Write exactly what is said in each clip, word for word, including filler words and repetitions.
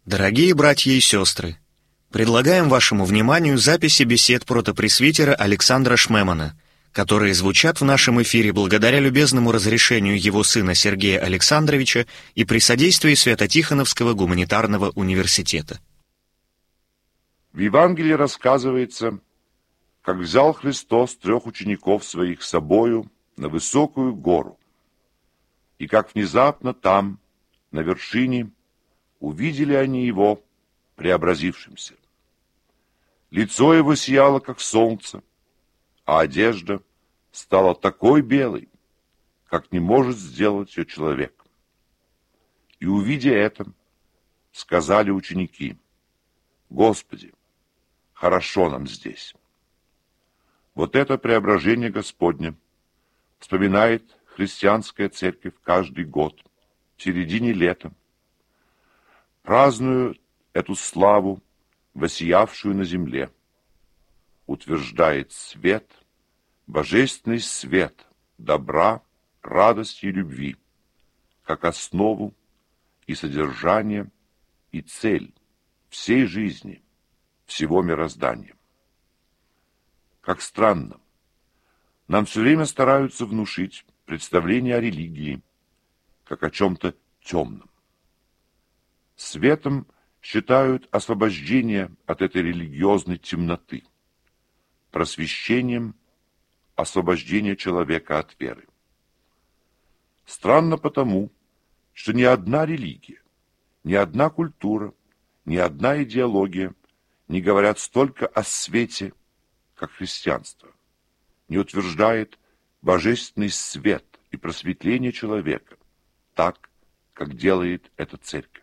Дорогие братья и сестры, предлагаем вашему вниманию записи бесед протопресвитера Александра Шмемана, которые звучат в нашем эфире благодаря любезному разрешению его сына Сергея Александровича и при содействии Свято-Тихоновского гуманитарного университета. В Евангелии рассказывается, как взял Христос трех учеников своих с собою на высокую гору, и как внезапно там, на вершине, увидели они его преобразившимся. Лицо его сияло, как солнце, а одежда стала такой белой, как не может сделать ее человек. И, увидя это, сказали ученики: «Господи, хорошо нам здесь». Вот это преображение Господне вспоминает христианская церковь каждый год, в середине лета, празднуя эту славу, воссиявшую на земле, утверждает свет, божественный свет добра, радости и любви, как основу и содержание и цель всей жизни, всего мироздания. Как странно, нам все время стараются внушить представление о религии, как о чем-то темном. Светом считают освобождение от этой религиозной темноты, просвещением освобождение человека от веры. Странно потому, что ни одна религия, ни одна культура, ни одна идеология не говорят столько о свете, как христианство, не утверждает божественный свет и просветление человека так, как делает эта церковь.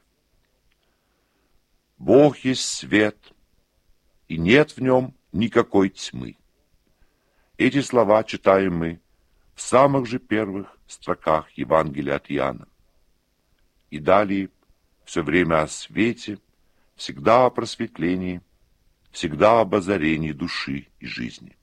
Бог есть свет, и нет в нем никакой тьмы. Эти слова читаем мы в самых же первых строках Евангелия от Иоанна. И далее все время о свете, всегда о просветлении, всегда об озарении души и жизни.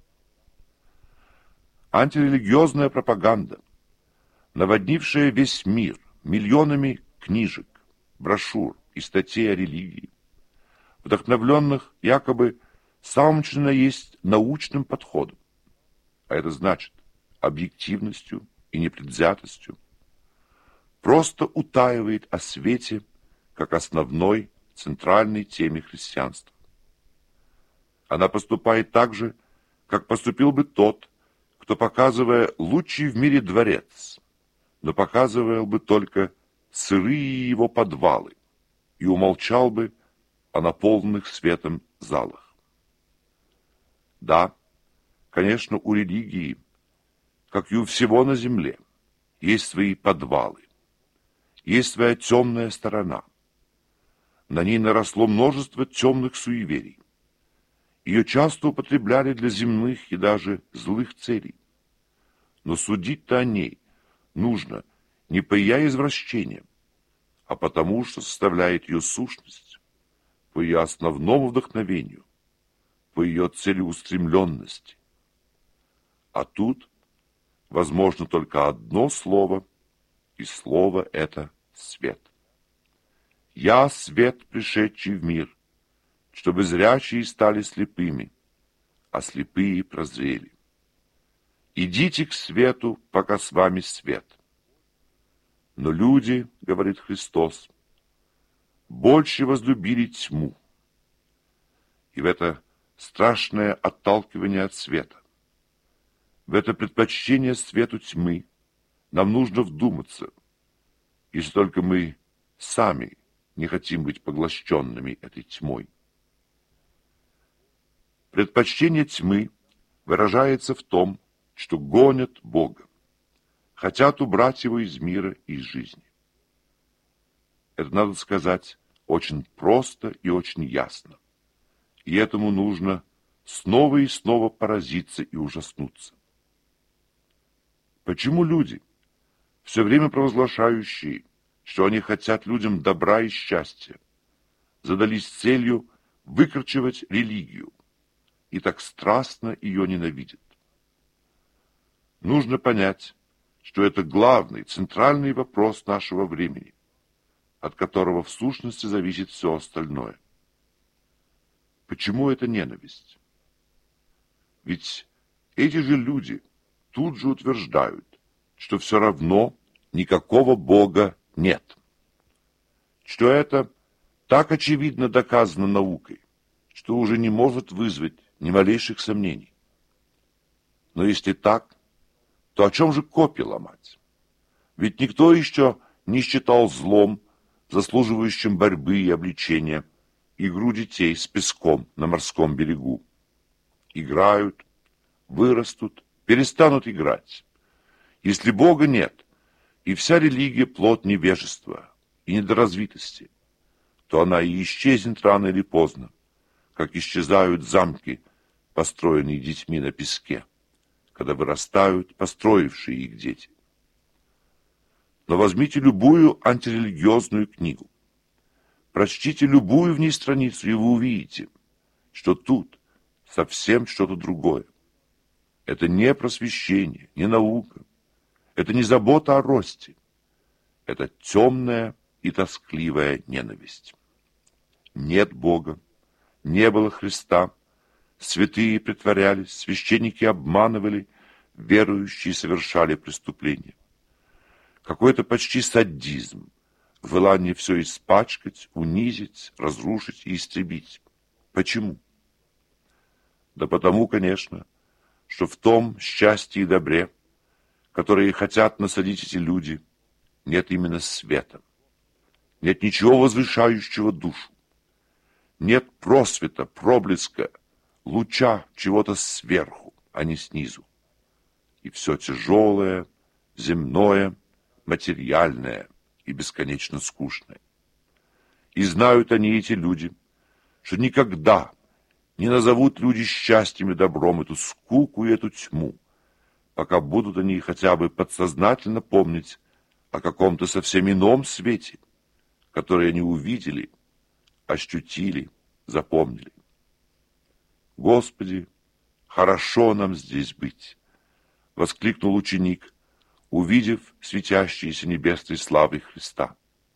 Антирелигиозная пропаганда, наводнившая весь мир миллионами книжек, брошюр и статей о религии, вдохновленных якобы самым что ни на есть научным подходом, а это значит объективностью и непредвзятостью, просто утаивает о свете как основной центральной теме христианства. Она поступает так же, как поступил бы тот, кто, показывая лучший в мире дворец, но показывал бы только сырые его подвалы и умолчал бы о наполненных светом залах. Да, конечно, у религии, как и у всего на земле, есть свои подвалы, есть своя темная сторона. На ней наросло множество темных суеверий. Ее часто употребляли для земных и даже злых целей. Но судить-то о ней нужно не по ее извращениям, а потому, что составляет ее сущность, по ее основному вдохновению, по ее целеустремленности. А тут возможно только одно слово, и слово это свет. «Я свет, пришедший в мир, чтобы зрячие стали слепыми, а слепые прозрели. Идите к свету, пока с вами свет». Но люди, говорит Христос, больше возлюбили тьму. И в это страшное отталкивание от света, в это предпочтение свету тьмы нам нужно вдуматься, если только мы сами не хотим быть поглощенными этой тьмой. Предпочтение тьмы выражается в том, что гонят Бога, хотят убрать его из мира и из жизни. Это, надо сказать, очень просто и очень ясно. И этому нужно снова и снова поразиться и ужаснуться. Почему люди, все время провозглашающие, что они хотят людям добра и счастья, задались целью выкорчевать религию и так страстно ее ненавидят? Нужно понять, что это главный, центральный вопрос нашего времени. от которого в сущности зависит все остальное. Почему это ненависть? Ведь эти же люди тут же утверждают, что все равно никакого Бога нет. Что это так очевидно доказано наукой, что уже не может вызвать ни малейших сомнений. Но если так, то о чем же копья ломать? Ведь никто еще не считал злом, заслуживающим борьбы и обличения, игру детей с песком на морском берегу. Играют, вырастут, перестанут играть. Если Бога нет, и вся религия плод невежества и недоразвитости, то она и исчезнет рано или поздно, как исчезают замки, построенные детьми на песке, когда вырастают построившие их дети. Но возьмите любую антирелигиозную книгу, прочтите любую в ней страницу, и вы увидите, что тут совсем что-то другое. Это не просвещение, не наука, это не забота о росте, это темная и тоскливая ненависть. Нет Бога, не было Христа, святые притворялись, священники обманывали, верующие совершали преступления. Какой-то почти садизм, желание все испачкать, унизить, разрушить и истребить. Почему? Да потому, конечно, что в том счастье и добре, которые хотят насадить эти люди, нет именно света. Нет ничего возвышающего душу. Нет просвета, проблеска, луча чего-то сверху, а не снизу. И все тяжелое, земное, материальное и бесконечно скучное. И знают они, эти люди, что никогда не назовут люди счастьем и добром эту скуку и эту тьму, пока будут они хотя бы подсознательно помнить о каком-то совсем ином свете, который они увидели, ощутили, запомнили. «Господи, хорошо нам здесь быть!» — воскликнул ученик, увидев светящиеся небесной славой Христа.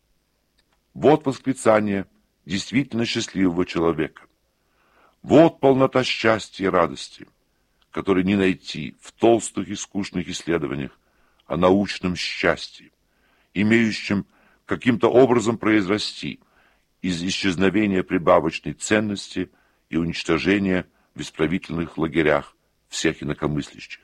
Вот восклицание действительно счастливого человека. Вот полнота счастья и радости, которой не найти в толстых и скучных исследованиях о научном счастье, имеющем каким-то образом произрасти из исчезновения прибавочной ценности и уничтожения в исправительных лагерях всех инакомыслящих.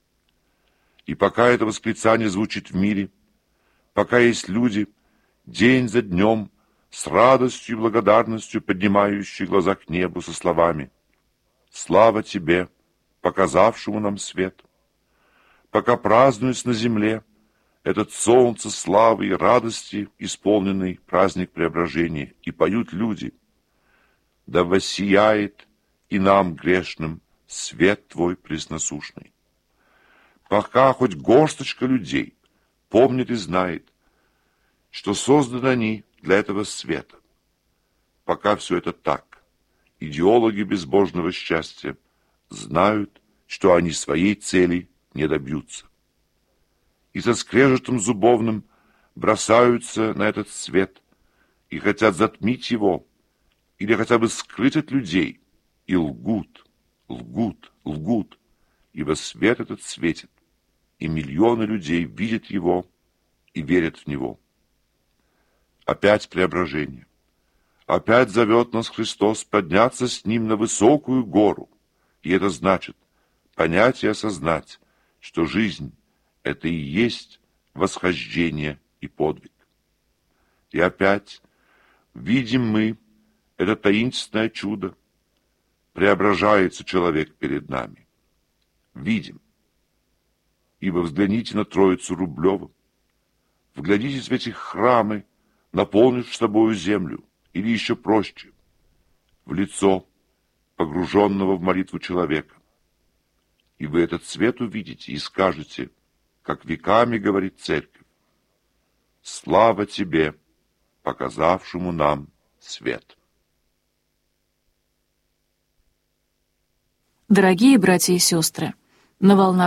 И пока это восклицание звучит в мире, пока есть люди, день за днем, с радостью и благодарностью поднимающие глаза к небу со словами «Слава Тебе, показавшему нам свет», пока празднуется на земле этот солнце славы и радости, исполненный праздник преображения, и поют люди «Да воссияет и нам, грешным, свет Твой пресносущный». Пока хоть горсточка людей помнит и знает, что созданы они для этого света. Пока все это так, идеологи безбожного счастья знают, что они своей цели не добьются. И со скрежетом зубовным бросаются на этот свет и хотят затмить его или хотя бы скрыть от людей, и лгут, лгут, лгут, ибо свет этот светит, и миллионы людей видят его и верят в него. Опять преображение. Опять зовет нас Христос подняться с Ним на высокую гору. И это значит понять и осознать, что жизнь — это и есть восхождение и подвиг. И опять видим мы это таинственное чудо. Преображается человек перед нами. Видим. Ибо взгляните на Троицу Рублеву, вглядитесь в эти храмы, наполнившие собою землю, или еще проще, в лицо погруженного в молитву человека. И вы этот свет увидите и скажете, как веками говорит Церковь: «Слава Тебе, показавшему нам свет». Дорогие братья и сестры, на волнах